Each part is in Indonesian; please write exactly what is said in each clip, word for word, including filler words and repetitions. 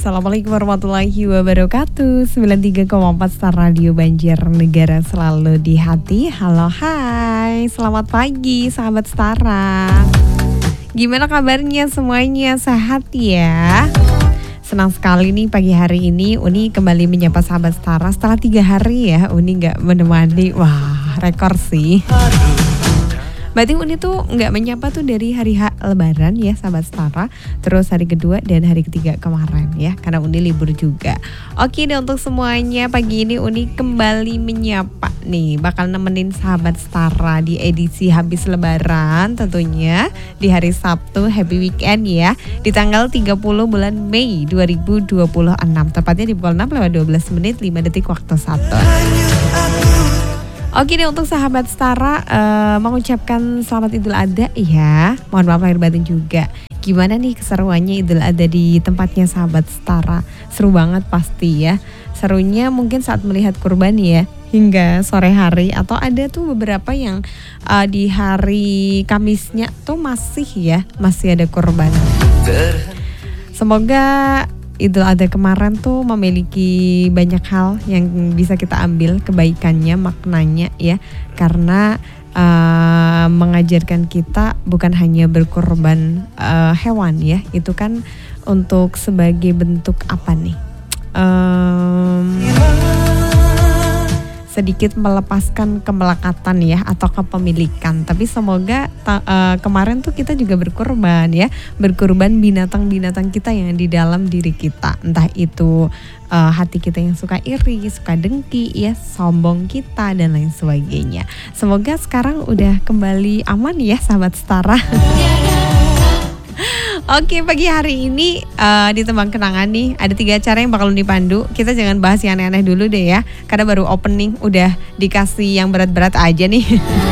Assalamualaikum warahmatullahi wabarakatuh. sembilan puluh tiga koma empat Star Radio Banjarnegara selalu di hati. Halo hai, selamat pagi sahabat Stara. Gimana kabarnya semuanya, sehat ya? Senang sekali nih pagi hari ini Uni kembali menyapa sahabat Stara. Setelah tiga hari ya Uni gak menemani. Wah, rekor sih. Berarti Uni tuh nggak menyapa tuh dari hari H Lebaran ya sahabat Stara. Terus hari kedua dan hari ketiga kemarin ya, karena Uni libur juga. Oke deh, untuk semuanya pagi ini Uni kembali menyapa nih, bakal nemenin sahabat Stara di edisi habis Lebaran tentunya di hari Sabtu. Happy weekend ya, di tanggal tiga puluh bulan Mei dua ribu dua puluh enam, tepatnya di pukul enam lewat dua belas menit lima detik waktu satu. Oke deh, untuk sahabat Stara uh, mengucapkan selamat Idul Adha ya. Mohon maaf lahir batin juga. Gimana nih keseruannya Idul Adha di tempatnya sahabat Stara? Seru banget pasti ya. Serunya mungkin saat melihat kurban ya, hingga sore hari, atau ada tuh beberapa yang uh, di hari Kamisnya tuh masih ya, masih ada kurban. Semoga Idul Adha kemarin tuh memiliki banyak hal yang bisa kita ambil kebaikannya, maknanya ya. Karena uh, mengajarkan kita bukan hanya berkorban uh, hewan ya. Itu kan untuk sebagai bentuk apa nih? Um, sedikit melepaskan kemelekatan ya, atau kepemilikan. Tapi semoga ta, uh, kemarin tuh kita juga berkorban ya, berkorban binatang-binatang kita yang di dalam diri kita. Entah itu uh, hati kita yang suka iri, suka dengki ya, sombong kita dan lain sebagainya. Semoga sekarang udah kembali aman ya sahabat Stara. Oke, pagi hari ini uh, di Tembang Kenangan nih ada tiga acara yang bakal dipandu. Kita jangan bahas yang aneh-aneh dulu deh ya, karena baru opening udah dikasih yang berat-berat aja nih.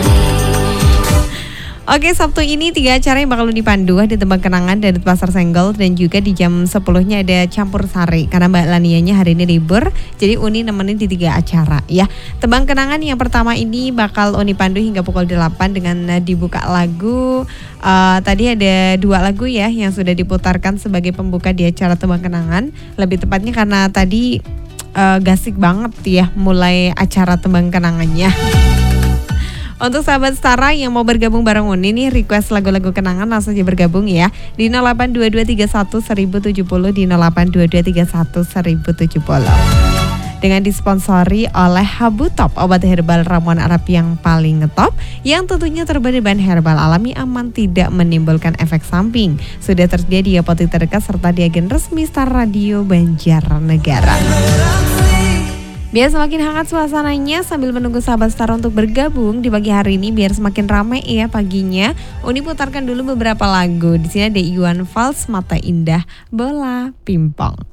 Oke, Sabtu ini tiga acara yang bakal dipandu di Tembang Kenangan dari Pasar Senggol, dan juga di jam sepuluhnya ada Campur Sari. Karena Mbak Lanianya hari ini libur, jadi Uni nemenin di tiga acara ya. Tembang Kenangan yang pertama ini bakal Uni pandu hingga pukul delapan dengan dibuka lagu. Uh, tadi ada dua lagu ya yang sudah diputarkan sebagai pembuka di acara Tembang Kenangan. Lebih tepatnya karena tadi uh, gasik banget ya mulai acara Tembang Kenangannya. Untuk sahabat Stara yang mau bergabung bareng Uni nih, request lagu-lagu kenangan langsung aja bergabung ya di nol delapan dua dua tiga satu seribu tujuh puluh, di nol delapan dua dua tiga satu seribu tujuh puluh. Dengan disponsori oleh Habu Top, obat herbal ramuan Arab yang paling ngetop, yang tentunya terbuat dari bahan herbal alami, aman, tidak menimbulkan efek samping. Sudah tersedia di apotek terdekat serta di agen resmi Star Radio Banjarnegara. Biar semakin hangat suasananya sambil menunggu sahabat Star untuk bergabung di pagi hari ini, biar semakin ramai ya paginya. Uni putarkan dulu beberapa lagu. Di sini ada Iwan Fals, Mata Indah, Bola Pimpong.